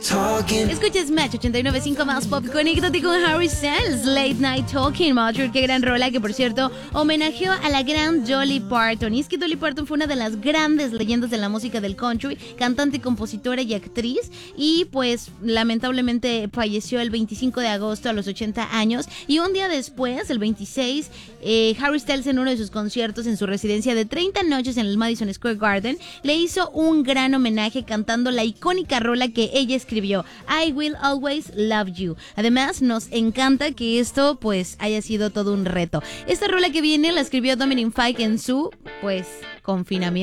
Escuchas Match 89.5 más pop. Conéctate con Harry Styles, Late Night Talking. Mother, qué gran rola, que por cierto homenajeó a la gran Dolly Parton. Y es que Dolly Parton fue una de las grandes leyendas de la música del country, cantante, compositora y actriz. Y pues lamentablemente falleció el 25 de agosto a los 80 años. Y un día después, el 26, Harry Styles, en uno de sus conciertos en su residencia de 30 noches en el Madison Square Garden, le hizo un gran homenaje cantando la icónica rola que ella escribió, I Will Always Love You. Además, nos encanta que esto pues haya sido todo un reto. Esta rola que viene la escribió Dominic Fike en su pues confinamiento.